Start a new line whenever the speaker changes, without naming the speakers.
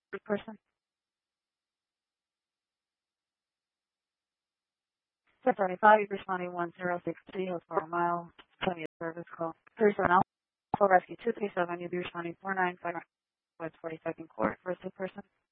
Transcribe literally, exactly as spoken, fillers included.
person. seventy-five, responding one zero six three, four mile, plenty of service call. Personnel, for rescue two three seven, you'll be responding four nine five, West forty-second Court, first person.